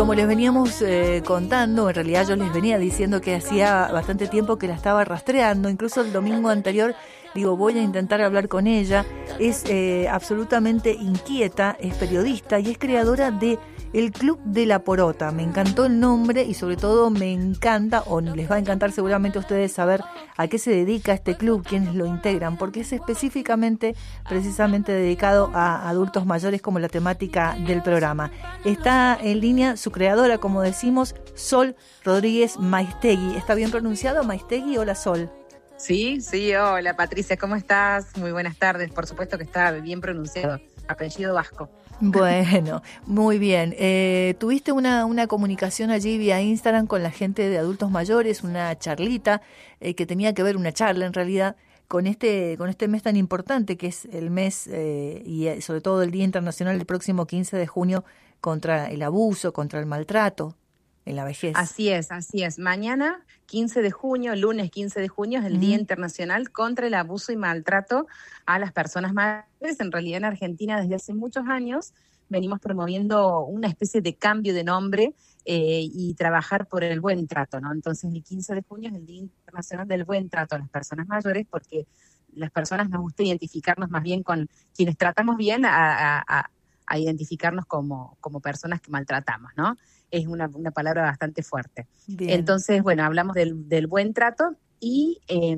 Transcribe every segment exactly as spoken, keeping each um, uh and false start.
Como les veníamos eh, contando, en realidad yo les venía diciendo que hacía bastante tiempo que la estaba rastreando, incluso el domingo anterior, digo, voy a intentar hablar con ella. Es eh, absolutamente inquieta, es periodista y es creadora de El Club de la Porota. Me encantó el nombre y sobre todo me encanta, o les va a encantar seguramente a ustedes saber a qué se dedica este club, quiénes lo integran, porque es específicamente, precisamente dedicado a adultos mayores como la temática del programa. Está en línea su creadora, como decimos, Sol Rodríguez Maistegui. ¿Está bien pronunciado, Maistegui? Hola, Sol. Sí, sí, hola Patricia, ¿cómo estás? Muy buenas tardes, por supuesto que está bien pronunciado, apellido vasco. Bueno, muy bien. Eh, ¿Tuviste una, una comunicación allí vía Instagram con la gente de adultos mayores, una charlita eh, que tenía que ver, una charla en realidad, con este con este mes tan importante que es el mes eh, y sobre todo el Día Internacional el próximo quince de junio contra el abuso, contra el maltrato en la vejez? Así es, así es. Mañana, quince de junio, lunes quince de junio, es el uh-huh. Día Internacional contra el Abuso y Maltrato a las Personas Mayores. En realidad, en Argentina, desde hace muchos años, venimos promoviendo una especie de cambio de nombre eh, y trabajar por el buen trato, ¿no? Entonces, el quince de junio es el Día Internacional del Buen Trato a las Personas Mayores, porque las personas nos gusta identificarnos más bien con quienes tratamos bien a, a, a identificarnos como, como personas que maltratamos, ¿no? Es una, una palabra bastante fuerte. Bien. Entonces, bueno, hablamos del, del buen trato y, eh,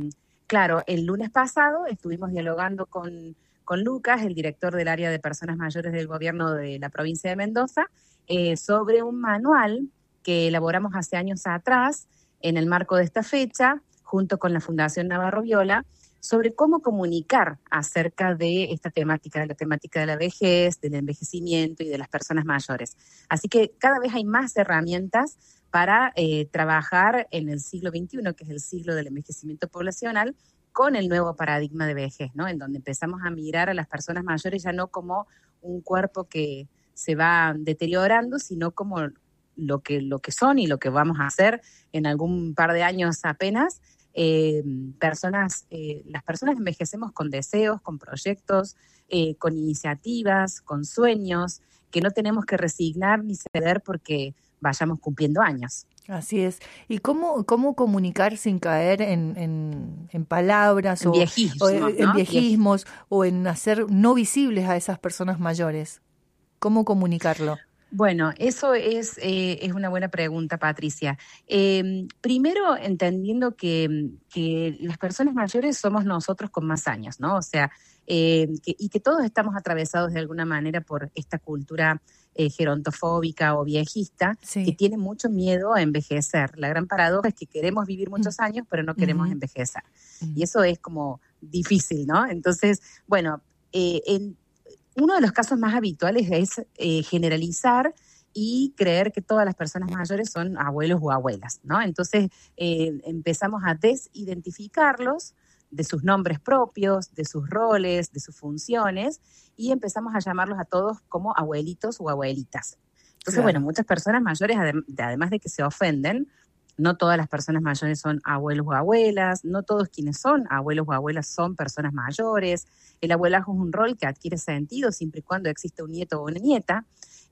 claro, el lunes pasado estuvimos dialogando con, con Lucas, el director del área de personas mayores del gobierno de la provincia de Mendoza, eh, sobre un manual que elaboramos hace años atrás en el marco de esta fecha, junto con la Fundación Navarro Viola, sobre cómo comunicar acerca de esta temática, de la temática de la vejez, del envejecimiento y de las personas mayores. Así que cada vez hay más herramientas para eh, trabajar en el siglo veintiuno, que es el siglo del envejecimiento poblacional, con el nuevo paradigma de vejez, ¿no? En donde empezamos a mirar a las personas mayores ya no como un cuerpo que se va deteriorando, sino como lo que, lo que son y lo que vamos a hacer en algún par de años apenas. Eh, personas, eh, las personas envejecemos con deseos, con proyectos, eh, con iniciativas, con sueños, que no tenemos que resignar ni ceder porque vayamos cumpliendo años. Así es. ¿Y cómo, cómo comunicar sin caer en, en, en palabras en o, viejismos, o en, ¿no? en viejismos o en hacer no visibles a esas personas mayores? ¿Cómo comunicarlo? Bueno, eso es, eh, es una buena pregunta, Patricia. Eh, primero, entendiendo que, que las personas mayores somos nosotros con más años, ¿no? O sea, eh, que, y que todos estamos atravesados de alguna manera por esta cultura eh, gerontofóbica o viejista, sí, que tiene mucho miedo a envejecer. La gran paradoja es que queremos vivir muchos años, pero no queremos uh-huh. envejecer. Uh-huh. Y eso es como difícil, ¿no? Entonces, bueno, eh, en uno de los casos más habituales es eh, generalizar y creer que todas las personas mayores son abuelos o abuelas, ¿no? Entonces eh, empezamos a desidentificarlos de sus nombres propios, de sus roles, de sus funciones, y empezamos a llamarlos a todos como abuelitos o abuelitas. Entonces, claro, bueno, muchas personas mayores, adem- además de que se ofenden, no todas las personas mayores son abuelos o abuelas, no todos quienes son abuelos o abuelas son personas mayores. El abuelajo es un rol que adquiere sentido siempre y cuando existe un nieto o una nieta.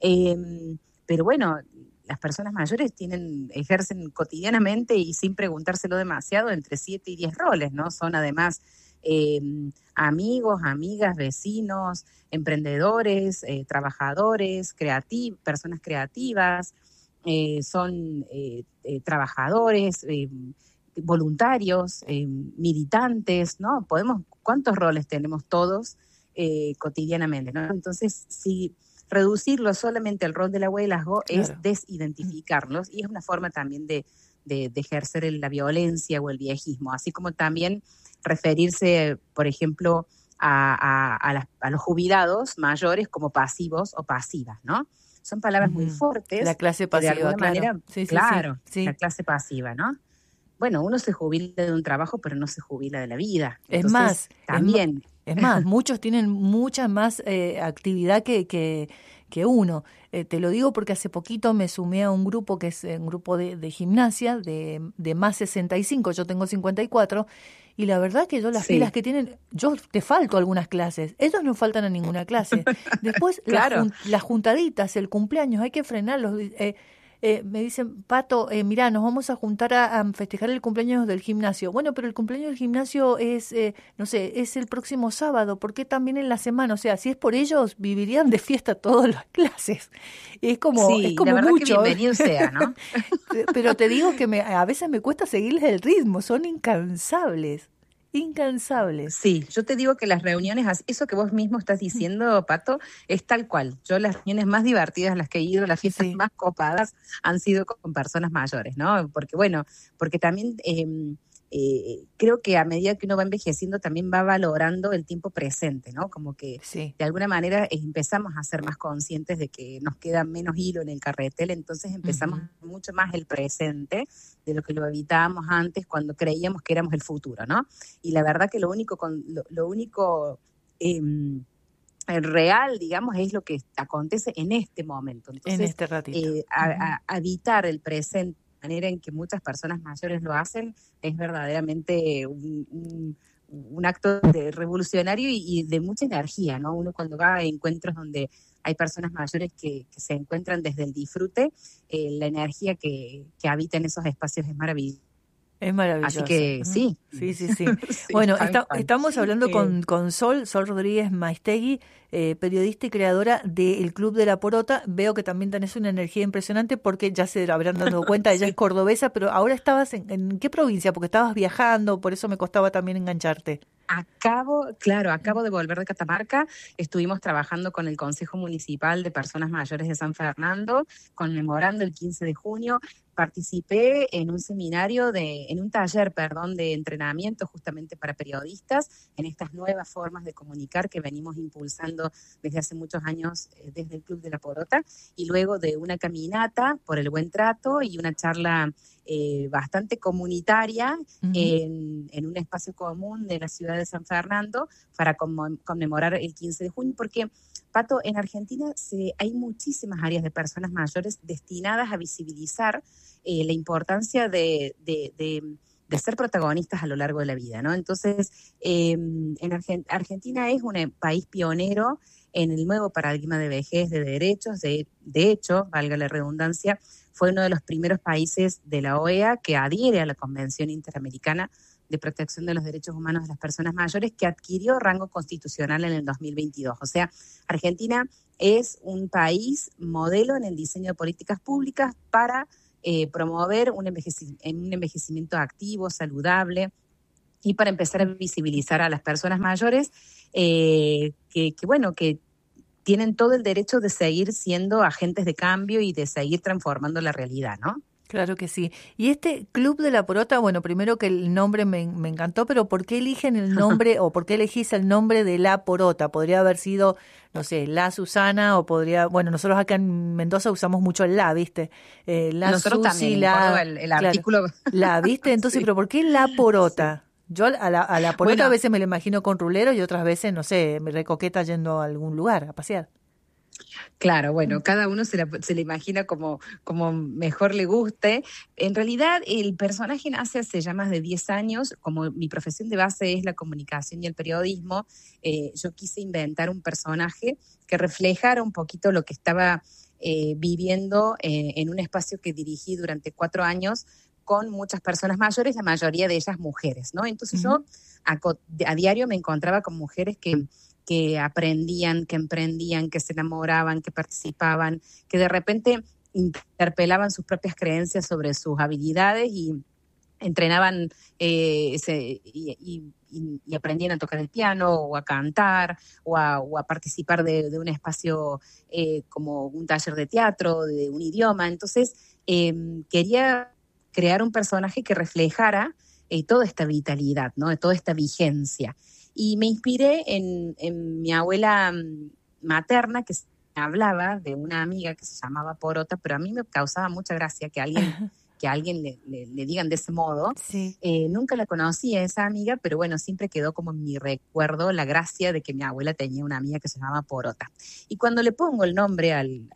Eh, pero bueno, las personas mayores tienen, ejercen cotidianamente y sin preguntárselo demasiado entre siete y diez roles, ¿no? Son además eh, amigos, amigas, vecinos, emprendedores, eh, trabajadores, creativ- personas creativas. Eh, son eh, eh, trabajadores, eh, voluntarios, eh, militantes, ¿no? Podemos, ¿cuántos roles tenemos todos eh, cotidianamente, ¿no? Entonces, si reducirlo solamente al rol del abuelazgo, claro, es desidentificarlos y es una forma también de, de, de ejercer el, la violencia o el viejismo, así como también referirse, por ejemplo, a, a, a, las, a los jubilados mayores como pasivos o pasivas, ¿no? Son palabras uh-huh. muy fuertes. La clase pasiva, de alguna claro. manera, sí, sí, claro, sí, sí. la clase pasiva, ¿no? Bueno, uno se jubila de un trabajo, pero no se jubila de la vida. Entonces, es más, también. Es más, es más muchos tienen mucha más eh, actividad que, que, que uno. Eh, te lo digo porque hace poquito me sumé a un grupo que es un grupo de, de gimnasia de, de más sesenta y cinco, yo tengo cincuenta y cuatro, y la verdad que yo las Sí. pilas que tienen, yo te falto algunas clases, ellos no faltan a ninguna clase. Después Claro. las, jun- las juntaditas, el cumpleaños, hay que frenarlos. Eh, eh, me dicen, Pato, eh, mirá, nos vamos a juntar a, a festejar el cumpleaños del gimnasio. Bueno, pero el cumpleaños del gimnasio es, eh, no sé, es el próximo sábado, ¿por qué también en la semana? O sea, si es por ellos, vivirían de fiesta todas las clases. Es como, es Sí, la como verdad que mucho. bienvenido sea, ¿no? Pero te digo que me, a veces me cuesta seguirles el ritmo, son incansables, incansables. Sí, yo te digo que las reuniones, as- eso que vos mismo estás diciendo, Pato, es tal cual. Yo las reuniones más divertidas a las que he ido, las fiestas Sí, más copadas, han sido con personas mayores, ¿no? Porque bueno, porque también eh, eh, creo que a medida que uno va envejeciendo también va valorando el tiempo presente, ¿no? Como que sí. de alguna manera eh, empezamos a ser más conscientes de que nos queda menos hilo en el carretel, entonces empezamos Ujú. mucho más el presente de lo que lo evitábamos antes cuando creíamos que éramos el futuro, ¿no? Y la verdad que lo único, con, lo, lo único eh, real, digamos, es lo que acontece en este momento. En Entonces, este ratito. eh, a, Ujú. a, habitar el presente de la manera en que muchas personas mayores lo hacen es verdaderamente un, un, un acto de revolucionario y, y de mucha energía, ¿no? Uno cuando va a encuentros donde hay personas mayores que, que se encuentran desde el disfrute, eh, la energía que, que habita en esos espacios es maravillosa. Es Así maravilloso. que Ujú. sí, Sí, sí, sí. sí, Bueno, tal está- cual. estamos hablando Eh, con, con Sol, Sol Rodríguez Maistegui, eh, periodista y creadora del Club de la Porota. Veo que también tenés una energía impresionante porque ya se habrán dado cuenta, ella es sí. cordobesa, pero ahora estabas en, ¿en qué provincia? Porque estabas viajando, por eso me costaba también engancharte. Acabo, claro, acabo de volver de Catamarca. Estuvimos trabajando con el Consejo Municipal de Personas Mayores de San Fernando, conmemorando el quince de junio. Participé en un seminario, de, en un taller, perdón, de entrenamiento justamente para periodistas en estas nuevas formas de comunicar que venimos impulsando desde hace muchos años eh, desde el Club de la Porota, y luego de una caminata por el buen trato y una charla eh, bastante comunitaria Ujú. en, en un espacio común de la ciudad de San Fernando para conmemorar el quince de junio, porque, Pato, en Argentina se, hay muchísimas áreas de personas mayores destinadas a visibilizar eh, la importancia de, de, de, de ser protagonistas a lo largo de la vida, ¿no? Entonces, eh, en Argent Argentina es un país pionero en el nuevo paradigma de vejez, de derechos, de, de hecho, valga la redundancia, fue uno de los primeros países de la O E A que adhiere a la Convención Interamericana de Protección de los Derechos Humanos de las Personas Mayores, que adquirió rango constitucional en el dos mil veintidós. O sea, Argentina es un país modelo en el diseño de políticas públicas para eh, promover un, envejeci un envejecimiento activo, saludable, y para empezar a visibilizar a las personas mayores eh, que, que, bueno, que tienen todo el derecho de seguir siendo agentes de cambio y de seguir transformando la realidad, ¿no? Claro que sí. Y este Club de la Porota, bueno, primero que el nombre me, me encantó, pero ¿por qué eligen el nombre o por qué elegís el nombre de La Porota? Podría haber sido, no sé, La Susana o podría, bueno, nosotros acá en Mendoza usamos mucho el La, ¿viste? Eh, la Nosotros Susi, también, en Córdoba la, el, el claro, artículo... la, ¿viste? Entonces, sí, pero ¿por qué La sí. Porota? Yo a la, a la Porota a Bueno, veces me la imagino con rulero y otras veces, no sé, me recoqueta yendo a algún lugar a pasear. claro, Mm. bueno, cada uno se la, se la imagina como, como mejor le guste. En realidad, el personaje nace hace ya más de diez años. Como mi profesión de base es la comunicación y el periodismo, eh, yo quise inventar un personaje que reflejara un poquito lo que estaba eh, viviendo eh, en un espacio que dirigí durante cuatro años con muchas personas mayores, la mayoría de ellas mujeres, ¿no? Entonces Ujú. yo a, a diario me encontraba con mujeres que que aprendían, que emprendían, que se enamoraban, que participaban, que de repente interpelaban sus propias creencias sobre sus habilidades y entrenaban eh, ese, y, y, y, y aprendían a tocar el piano o a cantar o a, o a participar de, de un espacio eh, como un taller de teatro, de un idioma. Entonces, eh, quería crear un personaje que reflejara eh, toda esta vitalidad, ¿no? Toda esta vigencia. Y me inspiré en, en mi abuela materna, que hablaba de una amiga que se llamaba Porota, pero a mí me causaba mucha gracia que alguien, que a alguien le, le, le digan de ese modo. Sí. Eh, nunca la conocía esa amiga, pero bueno, siempre quedó como en mi recuerdo la gracia de que mi abuela tenía una amiga que se llamaba Porota. Y cuando le pongo el nombre al, al,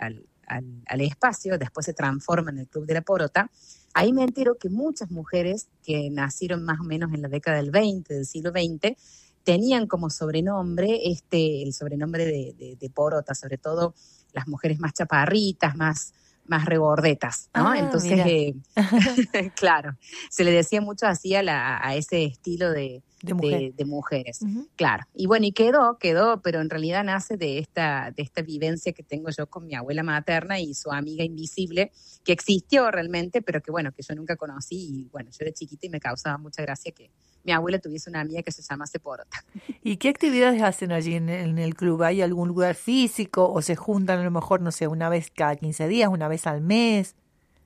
al, al espacio, después se transforma en el Club de la Porota. Ahí me entero que muchas mujeres que nacieron más o menos en la década del veinte, del siglo veinte, tenían como sobrenombre este, el sobrenombre de, de, de Porota, sobre todo las mujeres más chaparritas, más, más regordetas, ¿no? Ah, Entonces, eh, claro, se le decía mucho así a, la, a ese estilo de, de, mujer. de, de mujeres, uh-huh. Claro. Y bueno, y quedó, quedó, pero en realidad nace de esta, de esta vivencia que tengo yo con mi abuela materna y su amiga invisible, que existió realmente, pero que bueno, que yo nunca conocí, y bueno, yo era chiquita y me causaba mucha gracia que mi abuela tuviese una amiga que se llamase Porota. ¿Y qué actividades hacen allí en, en el club? ¿Hay algún lugar físico o se juntan a lo mejor, no sé, una vez cada quince días, una vez al mes?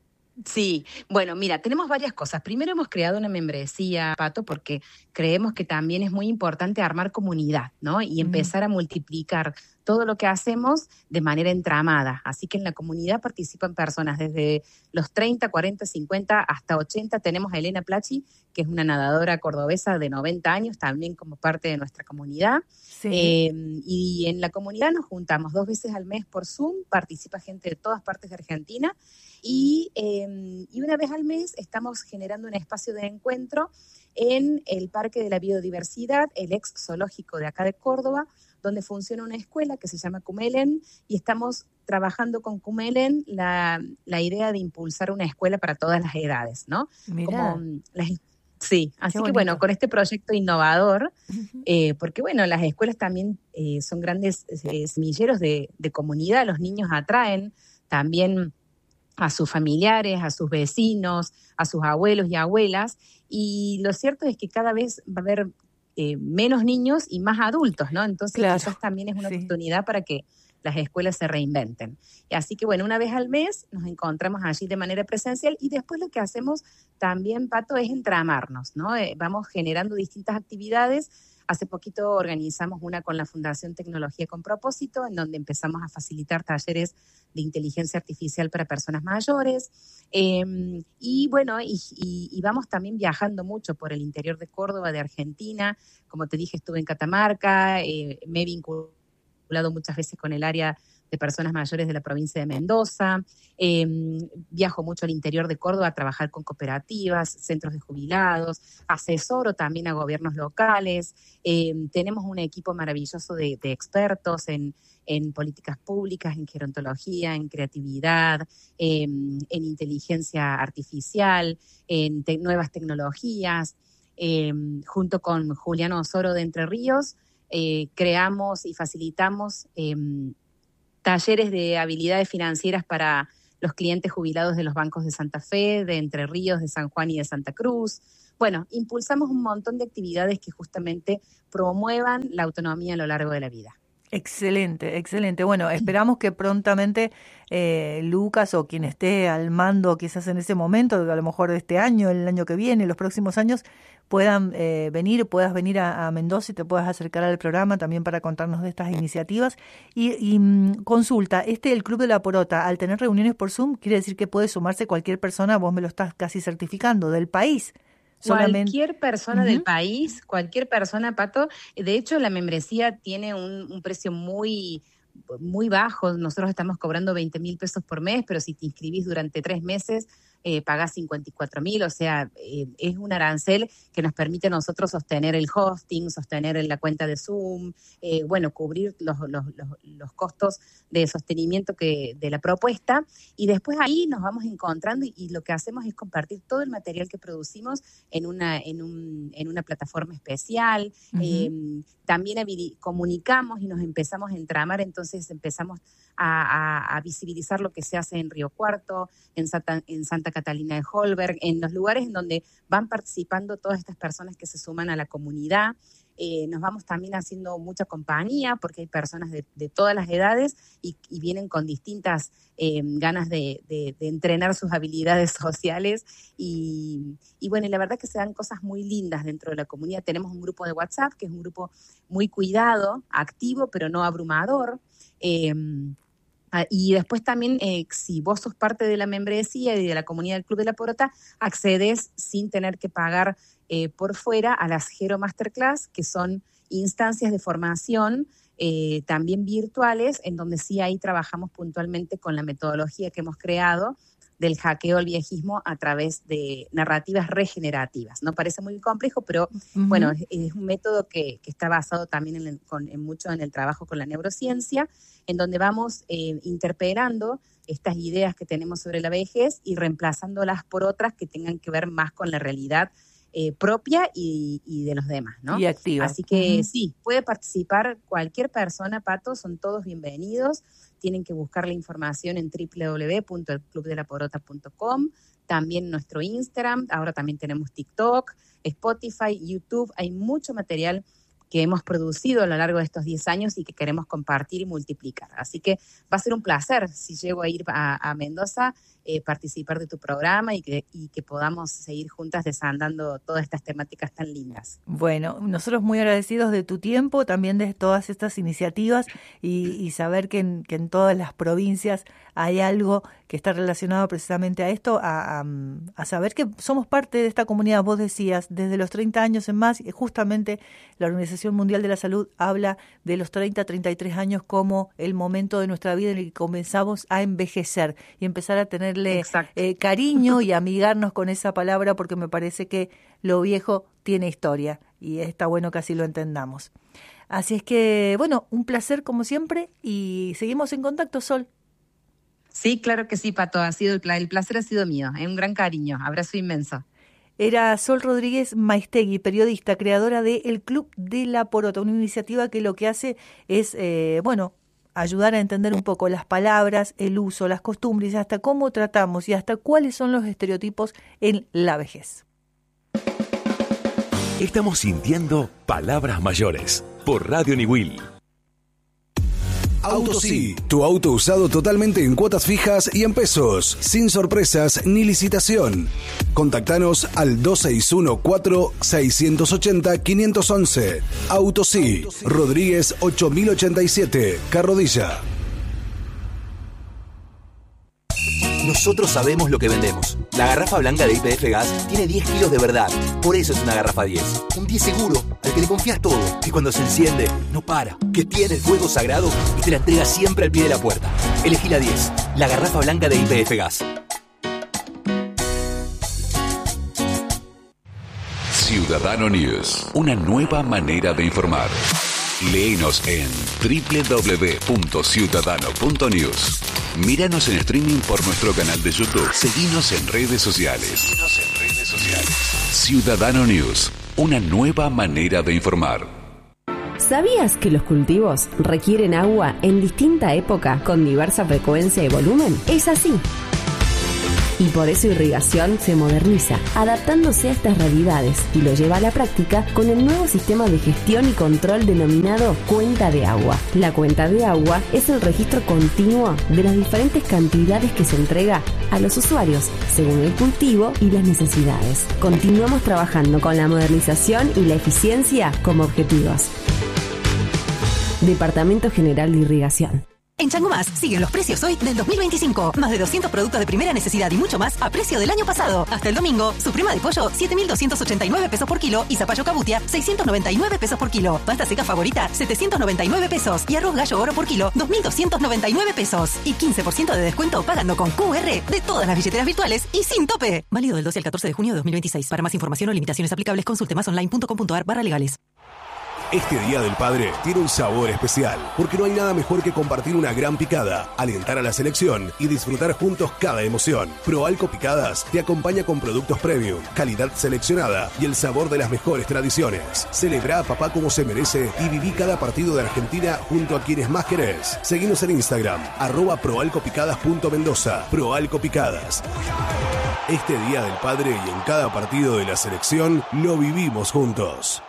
Sí, bueno, mira, tenemos varias cosas. Primero hemos creado una membresía, Pato, porque creemos que también es muy importante armar comunidad, ¿no? Y empezar mm. a multiplicar todo lo que hacemos de manera entramada. Así que en la comunidad participan personas desde los treinta, cuarenta, cincuenta hasta ochenta. Tenemos a Elena Plachi, que es una nadadora cordobesa de noventa años, también como parte de nuestra comunidad. Sí. Eh, y en la comunidad nos juntamos dos veces al mes por Zoom, participa gente de todas partes de Argentina. Y, eh, y una vez al mes estamos generando un espacio de encuentro en el Parque de la Biodiversidad, el ex zoológico de acá de Córdoba, donde funciona una escuela que se llama Cumelen, y estamos trabajando con Cumelen la, la idea de impulsar una escuela para todas las edades, ¿no? Mirá. Como las, sí, así que bueno, con este proyecto innovador, uh-huh. eh, porque bueno, las escuelas también eh, son grandes eh, semilleros de, de comunidad, los niños atraen también a sus familiares, a sus vecinos, a sus abuelos y abuelas, y lo cierto es que cada vez va a haber eh, menos niños y más adultos, ¿no? Entonces claro, quizás también es una sí. oportunidad para que las escuelas se reinventen. Y así que bueno, una vez al mes nos encontramos allí de manera presencial, y después lo que hacemos también, Pato, es entramarnos, ¿no? Eh, vamos generando distintas actividades. Hace poquito organizamos una con la Fundación Tecnología con Propósito, en donde empezamos a facilitar talleres de inteligencia artificial para personas mayores. Eh, y bueno, y, y, y vamos también viajando mucho por el interior de Córdoba, de Argentina. Como te dije, estuve en Catamarca, eh, me he vinculado muchas veces con el área de personas mayores de la provincia de Mendoza. Eh, viajo mucho al interior de Córdoba a trabajar con cooperativas, centros de jubilados, asesoro también a gobiernos locales. Eh, tenemos un equipo maravilloso de, de expertos en, en políticas públicas, en gerontología, en creatividad, eh, en inteligencia artificial, en te- nuevas tecnologías. Eh, junto con Julián Osoro de Entre Ríos, eh, creamos y facilitamos eh, talleres de habilidades financieras para los clientes jubilados de los bancos de Santa Fe, de Entre Ríos, de San Juan y de Santa Cruz. Bueno, impulsamos un montón de actividades que justamente promuevan la autonomía a lo largo de la vida. Excelente, excelente. Bueno, esperamos que prontamente eh, Lucas o quien esté al mando quizás en ese momento, a lo mejor de este año, el año que viene, los próximos años, puedan eh, venir, puedas venir a, a Mendoza y te puedas acercar al programa también para contarnos de estas iniciativas. Y, y mm, consulta, este el Club de la Porota, al tener reuniones por Zoom, quiere decir que puede sumarse cualquier persona, vos me lo estás casi certificando, del país. Solamente. Cualquier persona uh-huh. del país, cualquier persona, Pato. De hecho, la membresía tiene un, un precio muy, muy bajo. Nosotros estamos cobrando veinte mil pesos por mes, pero si te inscribís durante tres meses, eh, pagás cincuenta y cuatro mil. O sea, eh, es un arancel que nos permite a nosotros sostener el hosting, sostener la cuenta de Zoom, eh, bueno, cubrir los, los, los, los costos de sostenimiento que de la propuesta. Y después ahí nos vamos encontrando y, y lo que hacemos es compartir todo el material que producimos en una, en un, en una plataforma especial. Uh-huh. Eh, también comunicamos y nos empezamos a entramar, entonces empezamos a, a, a visibilizar lo que se hace en Río Cuarto, en Santa, en Santa Catalina de Holberg, en los lugares en donde van participando todas estas personas que se suman a la comunidad. Eh, nos vamos también haciendo mucha compañía porque hay personas de, de todas las edades y, y vienen con distintas eh, ganas de, de, de entrenar sus habilidades sociales y, y bueno, y la verdad que se dan cosas muy lindas dentro de la comunidad. Tenemos un grupo de WhatsApp que es un grupo muy cuidado, activo, pero no abrumador. Eh, Y después también, eh, si vos sos parte de la membresía y de la comunidad del Club de la Porota, accedes sin tener que pagar eh, por fuera a las Gero Masterclass, que son instancias de formación eh, también virtuales, en donde sí ahí trabajamos puntualmente con la metodología que hemos creado del hackeo al viejismo a través de narrativas regenerativas. No parece muy complejo, pero uh-huh. bueno, es, es un método que, que está basado también en, el, con, en mucho en el trabajo con la neurociencia, en donde vamos eh, interpelando estas ideas que tenemos sobre la vejez y reemplazándolas por otras que tengan que ver más con la realidad eh, propia y, y de los demás, ¿no? Y activa. Así que uh-huh. sí, puede participar cualquier persona, Pato, son todos bienvenidos. Tienen que buscar la información en doble u doble u doble u punto el club de la porota punto com, también nuestro Instagram, ahora también tenemos TikTok, Spotify, YouTube, hay mucho material que hemos producido a lo largo de estos diez años y que queremos compartir y multiplicar. Así que va a ser un placer, si llego a ir a, a Mendoza, eh, participar de tu programa y que, y que podamos seguir juntas desandando todas estas temáticas tan lindas. Bueno, nosotros muy agradecidos de tu tiempo, también de todas estas iniciativas y, y saber que en, que en todas las provincias hay algo que está relacionado precisamente a esto, a, a, a saber que somos parte de esta comunidad. Vos decías, desde los treinta años en más, justamente la Organización Mundial de la Salud habla de los treinta a treinta y tres años como el momento de nuestra vida en el que comenzamos a envejecer y empezar a tenerle eh, cariño y amigarnos con esa palabra, porque me parece que lo viejo tiene historia y está bueno que así lo entendamos. Así es que, bueno, un placer como siempre y seguimos en contacto, Sol. Sí, claro que sí, Pato, ha sido el, pla- el placer ha sido mío, es un gran cariño, abrazo inmenso. Era Sol Rodríguez Maistegui, periodista, creadora de El Club de la Porota, una iniciativa que lo que hace es, eh, bueno, ayudar a entender un poco las palabras, el uso, las costumbres, hasta cómo tratamos y hasta cuáles son los estereotipos en la vejez. Estamos sintiendo Palabras Mayores por Radio Niwil. Autosí, tu auto usado totalmente en cuotas fijas y en pesos, sin sorpresas ni licitación. Contactanos al dos seis uno cuatro, seis ocho cero, cinco uno uno. Autosí, Rodríguez ocho mil ochenta y siete, Carrodilla. Nosotros sabemos lo que vendemos. La garrafa blanca de Y P F Gas tiene diez kilos de verdad. Por eso es una garrafa diez. Un diez seguro, al que le confías todo. Que cuando se enciende, no para. Que tiene el fuego sagrado y te la entrega siempre al pie de la puerta. Elegí la diez. La garrafa blanca de Y P F Gas. Ciudadano News. Una nueva manera de informar. Léenos en doble u doble u doble u punto ciudadano punto news. Míranos en streaming por nuestro canal de YouTube. Seguinos en redes sociales. Seguinos en redes sociales. Ciudadano News, una nueva manera de informar. ¿Sabías que los cultivos requieren agua en distinta época con diversa frecuencia y volumen? Es así. Y por eso Irrigación se moderniza, adaptándose a estas realidades y lo lleva a la práctica con el nuevo sistema de gestión y control denominado Cuenta de Agua. La cuenta de agua es el registro continuo de las diferentes cantidades que se entrega a los usuarios, según el cultivo y las necesidades. Continuamos trabajando con la modernización y la eficiencia como objetivos. Departamento General de Irrigación. En Chango Más siguen los precios hoy del dos mil veinticinco. Más de doscientos productos de primera necesidad y mucho más a precio del año pasado. Hasta el domingo, suprema de pollo, siete mil doscientos ochenta y nueve pesos por kilo y zapallo cabutia, seiscientos noventa y nueve pesos por kilo. Pasta seca favorita, setecientos noventa y nueve pesos. Y arroz gallo oro por kilo, dos mil doscientos noventa y nueve pesos. Y quince por ciento de descuento pagando con Q R de todas las billeteras virtuales y sin tope. Válido del doce al catorce de junio de dos mil veintiséis. Para más información o limitaciones aplicables, consulte más online punto com punto a r barra legales. Este Día del Padre tiene un sabor especial, porque no hay nada mejor que compartir una gran picada, alentar a la selección y disfrutar juntos cada emoción. Proalco Picadas te acompaña con productos premium, calidad seleccionada y el sabor de las mejores tradiciones. Celebra a papá como se merece y viví cada partido de Argentina junto a quienes más querés. Seguinos en Instagram, arroba proalcopicadas punto mendoza. Proalco Picadas. Este Día del Padre y en cada partido de la selección lo vivimos juntos.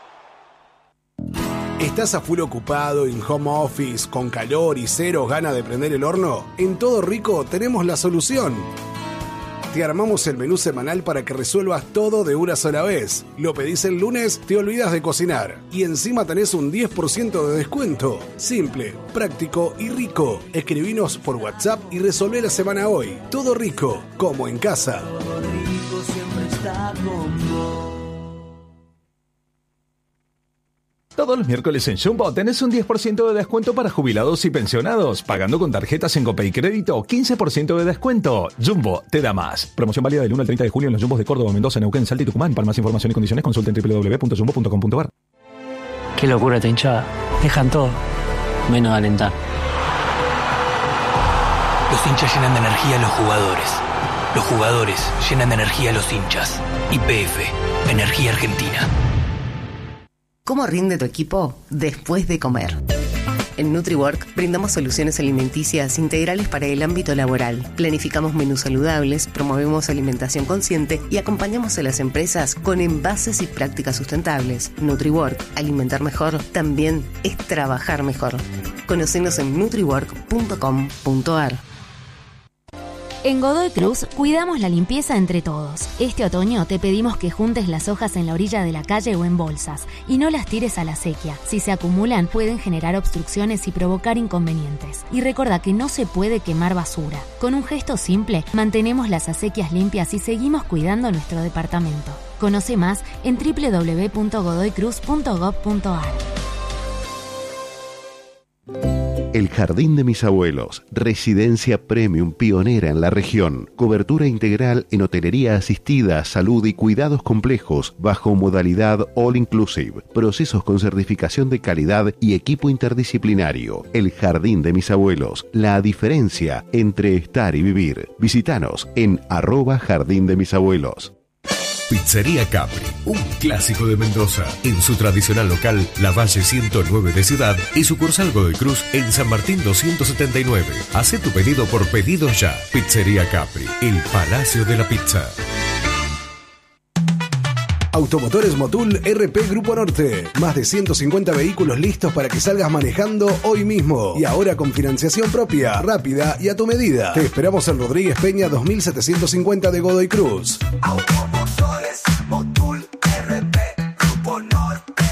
¿Estás a full ocupado, en home office, con calor y cero ganas de prender el horno? En Todo Rico tenemos la solución. Te armamos el menú semanal para que resuelvas todo de una sola vez. Lo pedís el lunes, te olvidas de cocinar. Y encima tenés un diez por ciento de descuento. Simple, práctico y rico. Escribinos por WhatsApp y resolvé la semana hoy. Todo Rico, como en casa. Todo Rico siempre está con vos. Todos los miércoles en Jumbo tenés un diez por ciento de descuento para jubilados y pensionados. Pagando con tarjetas en Copay Crédito, quince por ciento de descuento. Jumbo te da más. Promoción válida del uno al treinta de julio en los Jumbos de Córdoba, Mendoza, Neuquén, Salta y Tucumán. Para más información y condiciones consulta en doble u doble u doble u punto jumbo punto com punto a r. Qué locura esta hinchada. Dejan todo, menos de alentar. Los hinchas llenan de energía a los jugadores. Los jugadores llenan de energía a los hinchas. Y P F, Energía Argentina. ¿Cómo rinde tu equipo después de comer? En NutriWork brindamos soluciones alimenticias integrales para el ámbito laboral. Planificamos menús saludables, promovemos alimentación consciente y acompañamos a las empresas con envases y prácticas sustentables. NutriWork, alimentar mejor, también es trabajar mejor. Conocenos en nutriwork punto com punto a r. En Godoy Cruz cuidamos la limpieza entre todos. Este otoño te pedimos que juntes las hojas en la orilla de la calle o en bolsas y no las tires a la sequía. Si se acumulan pueden generar obstrucciones y provocar inconvenientes. Y recuerda que no se puede quemar basura. Con un gesto simple mantenemos las acequias limpias y seguimos cuidando nuestro departamento. Conoce más en doble u doble u doble u punto godoy cruz punto gob punto a r. El Jardín de mis Abuelos, residencia premium pionera en la región, cobertura integral en hotelería asistida, salud y cuidados complejos bajo modalidad all inclusive, procesos con certificación de calidad y equipo interdisciplinario. El Jardín de mis Abuelos, la diferencia entre estar y vivir. Visítanos en arroba Jardín de mis Abuelos. Pizzería Capri, un clásico de Mendoza. En su tradicional local, La Valle ciento nueve de Ciudad y sucursal Godoy Cruz en San Martín doscientos setenta y nueve. Hacé tu pedido por pedido ya. Pizzería Capri, el Palacio de la Pizza. Automotores Motul R P Grupo Norte. Más de ciento cincuenta vehículos listos para que salgas manejando hoy mismo. Y ahora con financiación propia, rápida y a tu medida. Te esperamos en Rodríguez Peña dos mil setecientos cincuenta de Godoy Cruz. Automotores Motul R P Grupo Norte.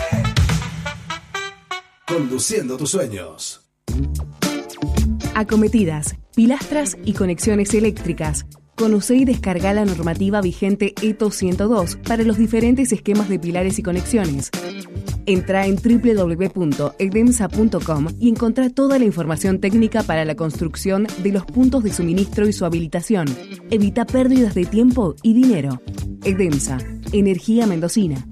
Conduciendo tus sueños. Acometidas, pilastras y conexiones eléctricas. Conoce y descarga la normativa vigente E T O ciento dos para los diferentes esquemas de pilares y conexiones. Entra en doble u doble u doble u punto edemsa punto com y encontrá toda la información técnica para la construcción de los puntos de suministro y su habilitación. Evita pérdidas de tiempo y dinero. Edemsa, energía mendocina.